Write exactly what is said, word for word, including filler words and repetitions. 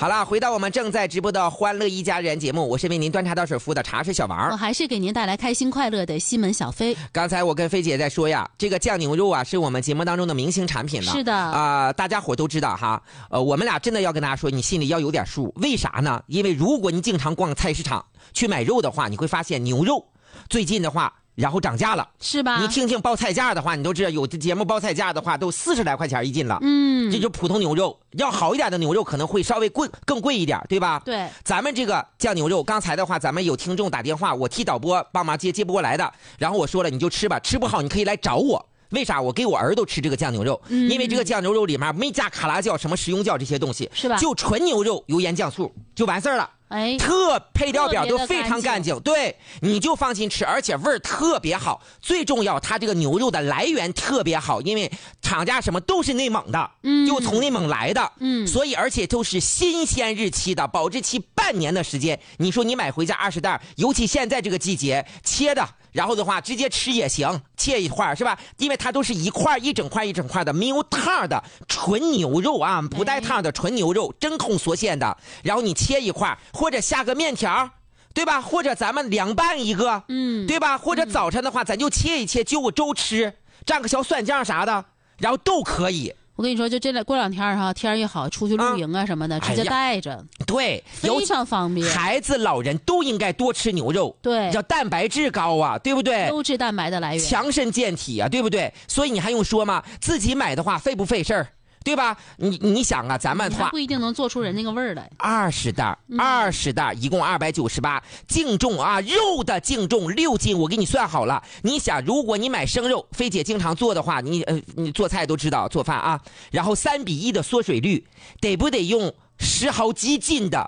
好了，回到我们正在直播的欢乐一家人节目，我是为您端茶倒水服务的茶水小王， 我还是给您带来开心快乐的西门小飞。 刚才我跟飞姐在说呀，这个酱牛肉啊是我们节目当中的明星产品了。 是的啊、呃，大家伙都知道哈。呃，我们俩真的要跟大家说，你心里要有点数。为啥呢？因为如果你经常逛菜市场去买肉的话，你会发现牛肉最近的话。然后涨价了， 是吧？ 你听听包菜价的话，你都知道有的节目包菜价的话都四十来块钱一斤了。 嗯， 这就普通牛肉，要好一点的牛肉可能会稍微贵更贵一点，对吧？ 对， 咱们这个酱牛肉，刚才的话咱们有听众打电话，我替导播帮忙接接不过来的，然后我说了你就吃吧，吃不好你可以来找我。为啥？我给我儿都吃这个酱牛肉、嗯，因为这个酱牛肉里面没加卡拉酱、什么食用酱这些东西， 是吧？ 就纯牛肉、油盐酱醋就完事儿了。 哎， 特配料表都非常干净，对，你就放心吃，而且味儿特别好。最重要，它这个牛肉的来源特别好，因为厂家什么都是内蒙的，嗯，就从内蒙来的，嗯，所以而且都是新鲜日期的，保质期半年的时间。你说你买回家二十袋，尤其现在这个季节切的。然后的话，直接吃也行，切一块是吧？因为它都是一块一整块一整块的，没有汤的纯牛肉啊，不带汤的纯牛肉，真空锁线的。然后你切一块，或者下个面条，对吧？或者咱们凉拌一个，嗯，对吧？或者早晨的话，咱就切一切，就个粥吃，蘸个小蒜酱啥的，然后都可以。 我跟你说，就这两过两天哈，天一好，出去露营啊什么的，嗯、直接带着、哎， 对， 非常方便。 孩子、老人都应该多吃牛肉， 对， 叫蛋白质高啊，对不对？ 优质蛋白的来源， 强身健体啊，对不对？所以你还用说吗？自己买的话费不费事儿？对吧？你你想啊，咱们话不一定能做出人那个味儿来。 二十袋，二十袋，一共二百九十八，净重啊，肉的净重六斤，我给你算好了。你想，如果你买生肉，菲姐经常做的话，你呃你做菜都知道做饭啊，然后三比一的缩水率，得不得用十好几斤的